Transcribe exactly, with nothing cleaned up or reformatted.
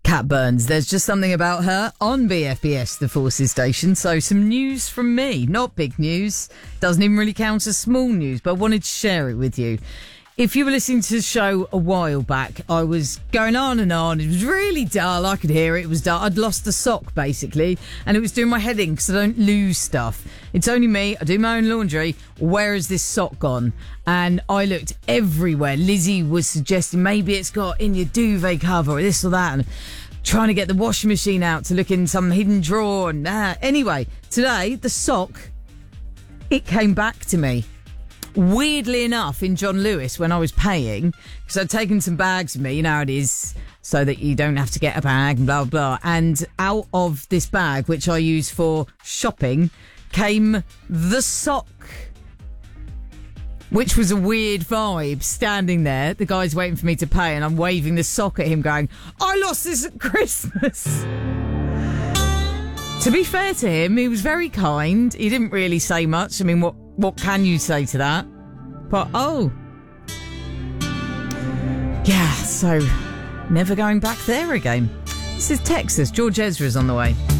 Kat Burns, there's just something about her on B F B S, the Forces station. So some news from me, not big news, doesn't even really count as small news, but I wanted to share it with you. If you were listening to the show a while back, I was going on and on. It was really dull. I could hear it. It was dull. I'd lost the sock, basically, and it was doing my head in because I don't lose stuff. It's only me. I do my own laundry. Where has this sock gone? And I looked everywhere. Lizzie was suggesting maybe it's got in your duvet cover or this or that, and trying to get the washing machine out to look in some hidden drawer. And uh, anyway, today, the sock, it came back to me. Weirdly enough, in John Lewis, when I was paying, because I'd taken some bags with me, you know how it is, so that you don't have to get a bag and blah, blah, blah. And out of this bag, which I use for shopping, came the sock, which was a weird vibe, standing there. The guy's waiting for me to pay, and I'm waving the sock at him going, I lost this at Christmas. To be fair to him, he was very kind. He didn't really say much. I mean, what what can you say to that? But, oh. Yeah, so never going back there again. This is Texas. George Ezra's on the way.